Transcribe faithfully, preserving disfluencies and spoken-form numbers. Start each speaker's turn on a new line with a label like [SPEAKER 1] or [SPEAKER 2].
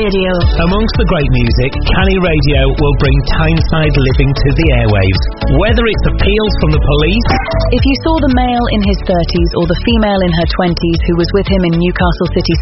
[SPEAKER 1] Radio.
[SPEAKER 2] Amongst the great music, Canny Radio will bring Tyneside living to the airwaves. Whether it's appeals from the police...
[SPEAKER 1] If you saw the male in his thirties or the female in her twenties who was with him in Newcastle city